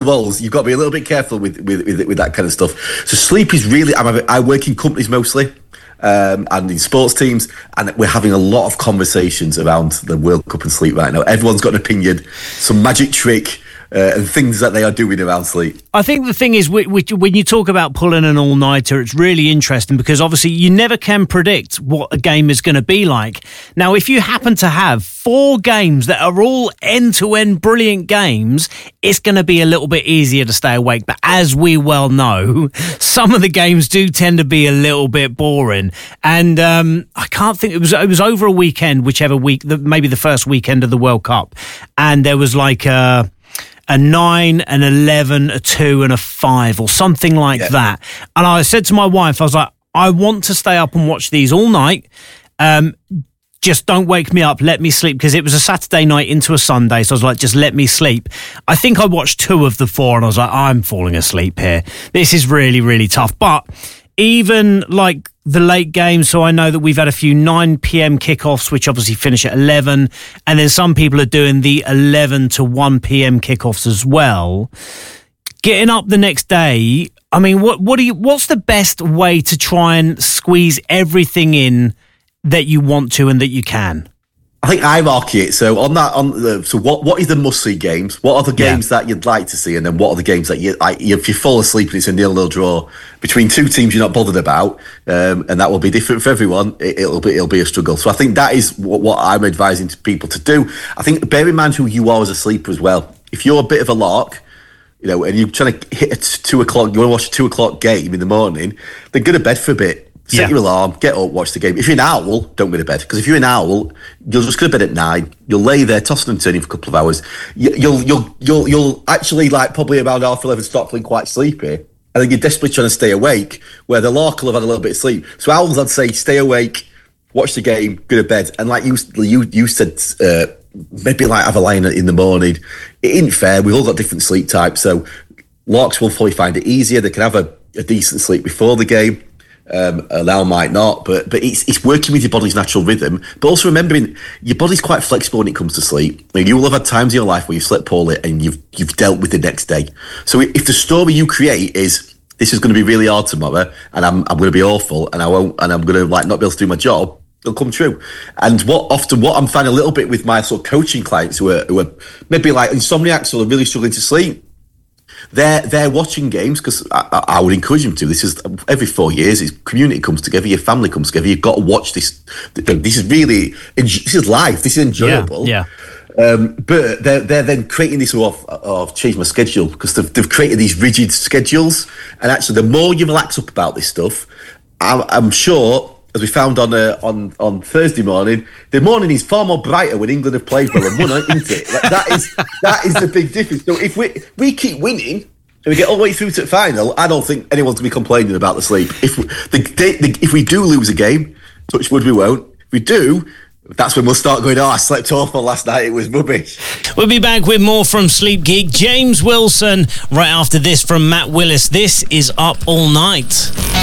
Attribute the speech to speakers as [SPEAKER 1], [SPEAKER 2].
[SPEAKER 1] walls. You've got to be a little bit careful with that kind of stuff. So sleep is really. I work in companies mostly. And in sports teams, and we're having a lot of conversations around the World Cup and sleep right now. Everyone's got an opinion, some magic trick, and things that they are doing around sleep.
[SPEAKER 2] I think the thing is, when you talk about pulling an all-nighter, it's really interesting because obviously you never can predict what a game is going to be like. Now, if you happen to have 4 games that are all end-to-end brilliant games, it's going to be a little bit easier to stay awake. But as we well know, some of the games do tend to be a little bit boring. And I can't think, it was over a weekend, whichever week, maybe the first weekend of the World Cup. And there was like a 9, an 11, a 2 and a 5 or something like that. And I said to my wife, I was like, I want to stay up and watch these all night. Just don't wake me up. Let me sleep. Because it was a Saturday night into a Sunday. So I was like, just let me sleep. I think I watched 2 of the 4 and I was like, I'm falling asleep here. This is really, really tough. But even like the late game, so I know that we've had a few 9 p.m. kickoffs, which obviously finish at 11, and then some people are doing the 11 to 1 p.m. kickoffs as well. Getting up the next day, I mean, what's the best way to try and squeeze everything in that you want to and that you can?
[SPEAKER 1] I think hierarchy it. So what is the must-see games? What are the games that you'd like to see? And then what are the games that if you fall asleep and it's a 0-0 draw between 2 teams you're not bothered about, and that will be different for everyone, it'll be a struggle. So I think that is what I'm advising to people to do. I think bear in mind who you are as a sleeper as well. If you're a bit of a lark, and you're trying to hit at 2 o'clock, you want to watch a 2 o'clock game in the morning, then go to bed for a bit. Set your alarm, get up, watch the game. If you're an owl, don't go to bed. Because if you're an owl, you'll just go to bed at 9. You'll lay there tossing and turning for a couple of hours. You'll actually, like, probably around 11:30 start feeling quite sleepy. And then you're desperately trying to stay awake, where the lark will have had a little bit of sleep. So owls, I'd say, stay awake, watch the game, go to bed. And like you said, maybe like have a lie in the morning. It isn't fair. We've all got different sleep types. So larks will probably find it easier. They can have a decent sleep before the game. An owl might not, but it's working with your body's natural rhythm. But also remembering your body's quite flexible when it comes to sleep. I mean, you will have had times in your life where you've slept poorly and you've dealt with the next day. So if the story you create is this is going to be really hard tomorrow, and I'm going to be awful, and I'm going to like not be able to do my job, it'll come true. And what I'm finding a little bit with my sort of coaching clients who are maybe like insomniacs or are really struggling to sleep. They're watching games because I would encourage them to. This is every 4 years. Community comes together, your family comes together. You've got to watch this. This is really this is life. This is enjoyable.
[SPEAKER 2] Yeah.
[SPEAKER 1] But they're then creating this. I've changed my schedule because they've created these rigid schedules. And actually, the more you relax up about this stuff, I'm sure. As we found on Thursday morning, the morning is far more brighter when England have played well and won, isn't it? Like, that is the big difference. So if we keep winning and we get all the way through to the final, I don't think anyone's going to be complaining about the sleep. If we do lose a game, touch wood we won't. If we do, that's when we'll start going, I slept awful last night, it was rubbish.
[SPEAKER 2] We'll be back with more from Sleep Geek. James Wilson right after this from Matt Willis. This is Up All Night.